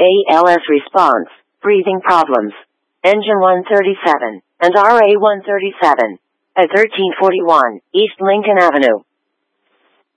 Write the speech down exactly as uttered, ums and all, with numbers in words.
A L S response, breathing problems. Engine one thirty-seven, and R A one thirty-seven. At thirteen forty-one East Lincoln Avenue.